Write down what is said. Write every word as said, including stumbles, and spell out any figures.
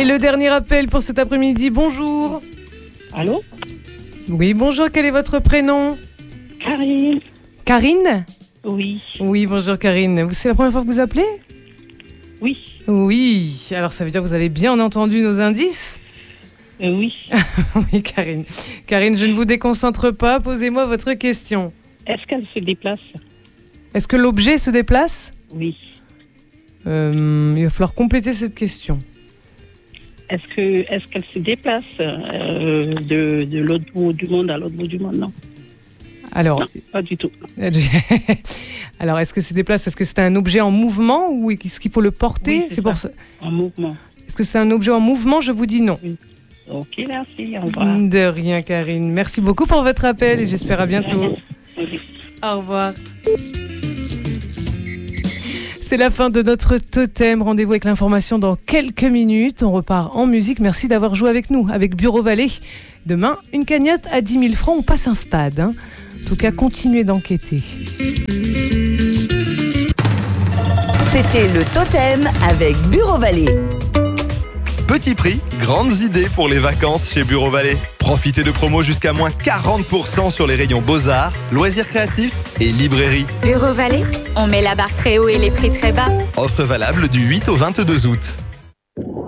Le dernier appel pour cet après-midi. Bonjour. Allô? Oui, bonjour. Quel est votre prénom? Karine. Karine? Oui. Oui, bonjour Karine. C'est la première fois que vous appelez? Oui. Oui. Alors ça veut dire que vous avez bien entendu nos indices? Euh, oui. Oui, Karine. Karine, je ne vous déconcentre pas. Posez-moi votre question. Est-ce qu'elle se déplace? Est-ce que l'objet se déplace? Oui. Euh, il va falloir compléter cette question. Est-ce que est-ce qu'elle se déplace euh, de, de l'autre bout du monde à l'autre bout du monde? Non. Alors, Non, pas du tout. Alors, est-ce que se déplace? Est-ce que c'est un objet en mouvement ou est-ce qu'il faut le porter? Oui, c'est pour ça. ça. En mouvement. Est-ce que c'est un objet en mouvement? Je vous dis non. Oui. Ok, merci. Au revoir. De rien, Karine. Merci beaucoup pour votre appel et j'espère à bientôt. Oui. Au revoir. C'est la fin de notre totem. Rendez-vous avec l'information dans quelques minutes. On repart en musique. Merci d'avoir joué avec nous, avec Bureau Vallée. Demain, une cagnotte à dix mille francs. On passe un stade. Hein. En tout cas, continuez d'enquêter. C'était le totem avec Bureau Vallée. Petit prix, grandes idées pour les vacances chez Bureau Vallée. Profitez de promos jusqu'à moins quarante pour cent sur les rayons beaux-arts, loisirs créatifs et librairie. Bureau Vallée, on met la barre très haut et les prix très bas. Offre valable du huit au vingt-deux août.